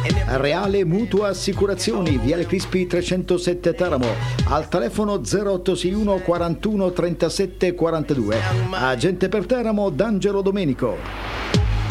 Reale Mutua Assicurazioni, Viale Crispi 307 Teramo, al telefono 0861 41 37 42. Agente per Teramo D'Angelo Domenico.